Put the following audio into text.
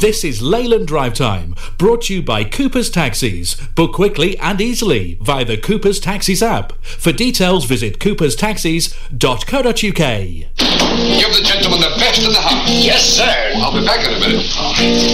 This is Leyland Drive Time, brought to you by Cooper's Taxis. Book quickly and easily via the Cooper's Taxis app. For details, visit cooperstaxis.co.uk. Give the gentleman the best in the house. Yes, sir. I'll be back in a minute.